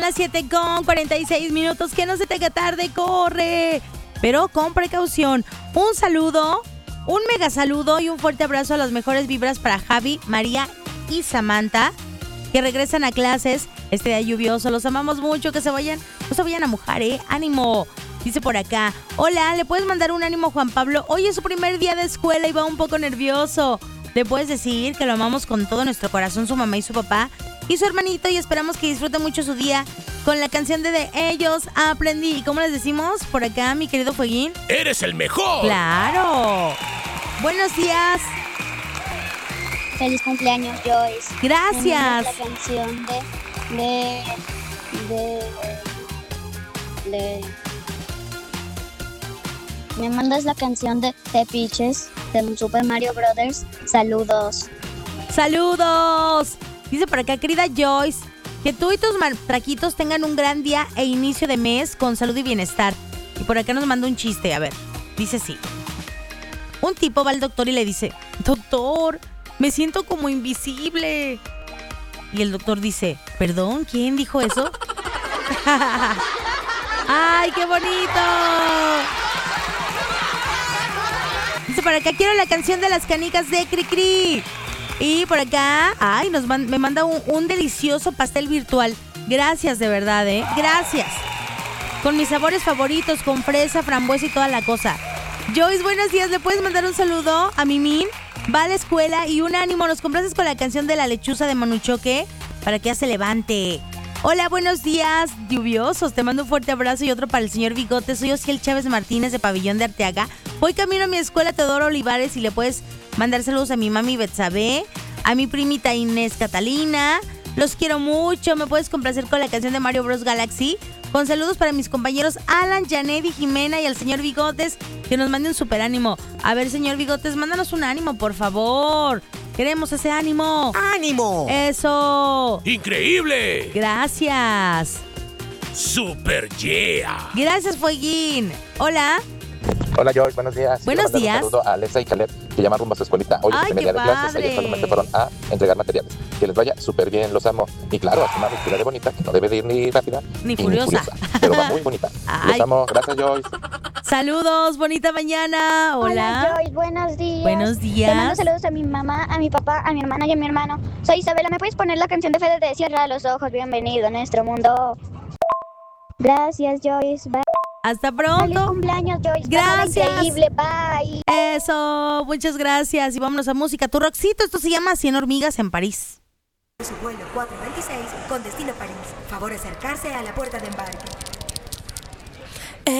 Las 7:46. Que no se te haga tarde, corre. Pero con precaución. Un saludo, un mega saludo y un fuerte abrazo a las mejores vibras para Javi, María y Samantha, que regresan a clases este día lluvioso. Los amamos mucho, no se vayan a mojar, ánimo. Dice por acá, hola, ¿le puedes mandar un ánimo a Juan Pablo? Hoy es su primer día de escuela y va un poco nervioso. Le puedes decir que lo amamos con todo nuestro corazón, su mamá y su papá y su hermanito, y esperamos que disfrute mucho su día con la canción de Ellos Aprendí. ¿Y cómo les decimos por acá, mi querido Fueguín? ¡Eres el mejor! ¡Claro! Buenos días. Feliz cumpleaños, Joyce. Gracias. La canción Me mandas la canción de Peaches de Super Mario Brothers. Saludos. ¡Saludos! Dice por acá, querida Joyce, que tú y tus matraquitos tengan un gran día e inicio de mes con salud y bienestar. Y por acá nos manda un chiste, a ver, dice así. Un tipo va al doctor y le dice, doctor, me siento como invisible. Y el doctor dice, perdón, ¿quién dijo eso? ¡Ay, qué bonito! Dice por acá, quiero la canción de las canicas de Cricri. Y por acá, ay, me manda un delicioso pastel virtual. Gracias, de verdad, gracias. Con mis sabores favoritos, con fresa, frambuesa y toda la cosa. Joyce, buenos días, ¿le puedes mandar un saludo a Mimín? Va a la escuela y un ánimo, nos complaces con la canción de la lechuza de Manuchoque para que ya se levante. Hola, buenos días, lluviosos, te mando un fuerte abrazo y otro para el señor Bigote. Soy Osiel Chávez Martínez de Pabellón de Arteaga. Voy camino a mi escuela Teodoro Olivares y le puedes mandar saludos a mi mami Betsabe, a mi primita Inés Catalina. Los quiero mucho, me puedes complacer con la canción de Mario Bros Galaxy. Con saludos para mis compañeros Alan, Janet y Jimena y al señor Bigotes, que nos mande un super ánimo. A ver, señor Bigotes, mándanos un ánimo, por favor. Queremos ese ánimo. ¡Ánimo! ¡Eso! ¡Increíble! Gracias. ¡Super yeah! Gracias, Fueguín. Hola. Hola, Joyce, buenos días. Buenos días. Un saludo a Alexa y Caleb, que llaman rumbo a su escuelita. Hoy es su primer día de clases, ayer solamente fueron a entregar materiales. Que les vaya súper bien, los amo. Y claro, a su mami, de bonita, que no debe de ir ni rápida ni furiosa. Pero va muy bonita. Los amo, gracias, Joyce. Saludos, bonita mañana. Hola. Hola, Joyce, buenos días. Buenos días. Te mando saludos a mi mamá, a mi papá, a mi hermana y a mi hermano. Soy Isabela, ¿me puedes poner la canción de Fede de Cierra los ojos? Bienvenido a nuestro mundo. Gracias, Joyce. Bye. Hasta pronto. Feliz cumpleaños, Joyce. Gracias. Increíble, bye. Eso, muchas gracias. Y vámonos a música. Tu rockcito, esto se llama 100 hormigas en París. Su vuelo 426 con destino París. Favor acercarse a la puerta de embarque.